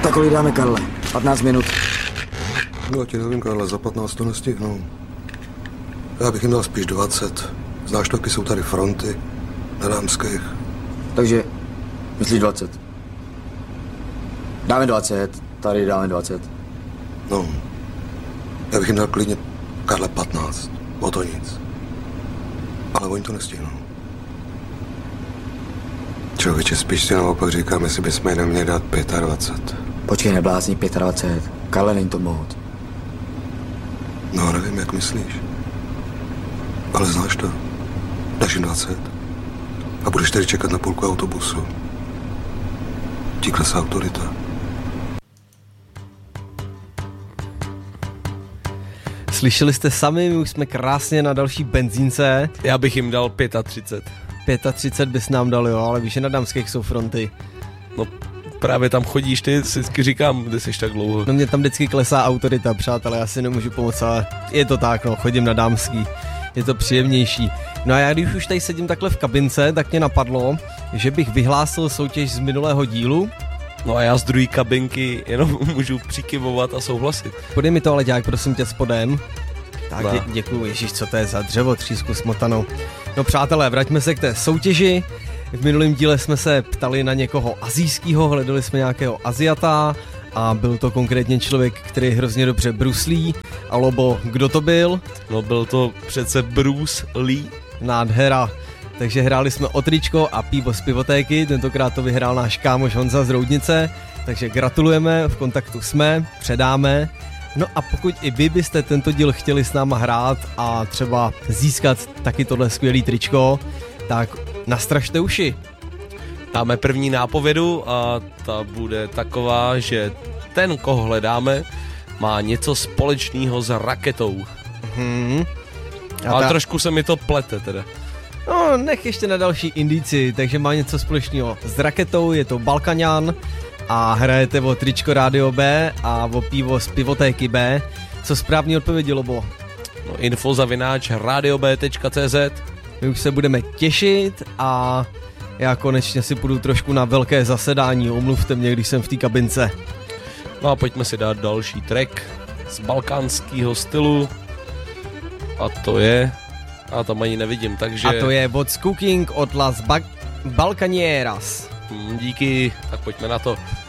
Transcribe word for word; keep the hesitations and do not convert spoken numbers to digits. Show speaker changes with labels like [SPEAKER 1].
[SPEAKER 1] Tak kolik dáme, Karle? patnáct minut.
[SPEAKER 2] No, ti nevím, Karle, za patnáct to nestihnou. Já bych jim dal spíš dvacet. Znáš to, jaké jsou tady fronty na Dámských.
[SPEAKER 1] Takže, myslíš dvacet? Dáme dvacet, tady dáme dvacet.
[SPEAKER 2] No, já bych jim dal klidně, Karle, patnáct. O to nic. Ale oni to nestihnou. Člověče, spíš si naopak říkám, jestli bychom jenom měli dát dvacet pět.
[SPEAKER 1] Počkej, neblázni, dvacet pět. Karle, není to moc.
[SPEAKER 2] No, nevím, jak myslíš. Ale znáš to. Dáš jim dvacet. A budeš tady čekat na půlku autobusu. Ti klesá autorita.
[SPEAKER 3] Slyšeli jste sami, my už jsme krásně na další benzínce.
[SPEAKER 4] Já bych jim dal třicet pět.
[SPEAKER 3] třicet pět bys nám dal, jo, ale víš, že na Dámských jsou fronty.
[SPEAKER 4] No právě tam chodíš ty, si říkám, kde jsi tak dlouho.
[SPEAKER 3] No mě tam vždycky klesá autorita, přátelé, já si nemůžu pomoct, ale je to tak, no, chodím na Dámský. Je to příjemnější. No a já když už tady sedím takhle v kabince, tak mě napadlo, že bych vyhlásil soutěž z minulého dílu.
[SPEAKER 4] No a já z druhé kabinky jenom můžu přikyvovat a souhlasit.
[SPEAKER 3] Podej mi to ale dělák, prosím tě, spodem. Tak
[SPEAKER 4] no.
[SPEAKER 3] dě- děkuju, ježíš, co to je za dřevo, třísku smotanou. No přátelé, vraťme se k té soutěži. V minulém díle jsme se ptali na někoho asijského, hledali jsme nějakého Aziata a byl to konkrétně člověk, který hrozně dobře bruslí. A Lobo, kdo to byl?
[SPEAKER 4] No byl to přece Bruce Lee.
[SPEAKER 3] Nádhera. Takže hráli jsme o tričko a pivo z pivotéky, tentokrát to vyhrál náš kámoš Honza z Roudnice, takže gratulujeme, v kontaktu jsme, předáme. No a pokud i vy byste tento díl chtěli s náma hrát a třeba získat taky tohle skvělý tričko, tak nastražte uši.
[SPEAKER 4] Dáme první nápovědu a ta bude taková, že ten, koho hledáme, má něco společného s raketou.
[SPEAKER 3] Hmm.
[SPEAKER 4] Ale
[SPEAKER 3] ta...
[SPEAKER 4] trošku se mi to plete teda.
[SPEAKER 3] No, nech ještě na další indici, takže má něco společného s raketou, je to Balkaňan a hrajete o tričko Rádio B a o pivo z pivotéky B. Co správný odpovědi, Lobo?
[SPEAKER 4] No, info zavináč radiob tečka cé zet.
[SPEAKER 3] My už se budeme těšit a já konečně si půjdu trošku na velké zasedání, omluvte mě, když jsem v té kabince.
[SPEAKER 4] No a pojďme si dát další track z balkánského stylu a to je... A tam ani nevidím, takže...
[SPEAKER 3] A to je What's Cooking od Las ba- Balcanieras.
[SPEAKER 4] Díky, tak pojďme na to.